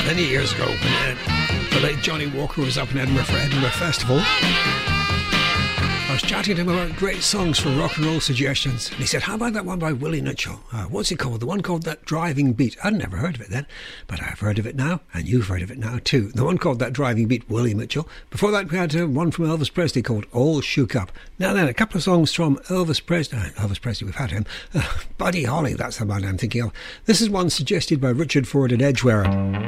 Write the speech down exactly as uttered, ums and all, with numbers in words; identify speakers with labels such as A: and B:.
A: many years ago when uh, the late Johnny Walker was up in Edinburgh for Edinburgh Festival. I was chatting to him about great songs for rock and roll suggestions, and he said, how about that one by Willie Mitchell? Uh, what's it called? The one called That Driving Beat. I'd never heard of it then, but I've heard of it now, and you've heard of it now too. The one called That Driving Beat, Willie Mitchell. Before that, we had uh, one from Elvis Presley called All Shook Up. Now then, a couple of songs from Elvis Presley. Uh, Elvis Presley, we've had him. Uh, Buddy Holly, that's the man I'm thinking of. This is one suggested by Richard Ford at Edgware.